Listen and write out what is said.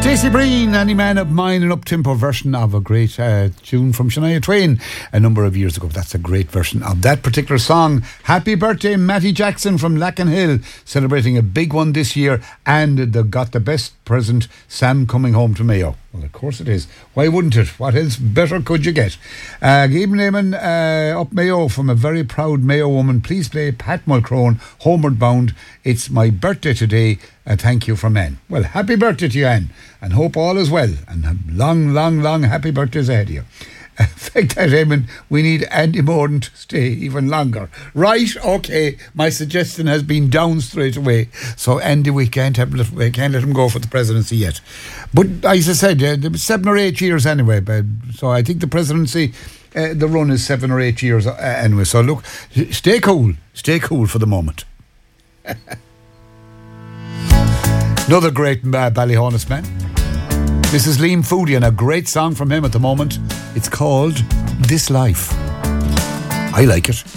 Stacey Breen, Any Man of Mine, an up-tempo version of a great tune from Shania Twain a number of years ago. That's a great version of that particular song. Happy birthday, Matty Jackson from Lackenhill, celebrating a big one this year, and they got the best present, Sam coming home to Mayo. Well, of course it is. Why wouldn't it? What else better could you get? Gabe Neyman, up Mayo, from a very proud Mayo woman. Please play Pat Mulcrone, Homeward Bound. It's my birthday today. Thank you from Anne. Well, happy birthday to you, Anne, and hope all is well, and long, long, long happy birthdays ahead of you. In fact, Eamon, we need Andy Morden to stay even longer. Right, okay, my suggestion has been down straight away. So Andy, we can't let him go for the presidency yet. But as I said, 7 or 8 years anyway. So I think the presidency, the run is 7 or 8 years anyway. So look, stay cool for the moment. Another great Ballyhonest man. This is Liam Foodie, and a great song from him at the moment. It's called This Life. I like it.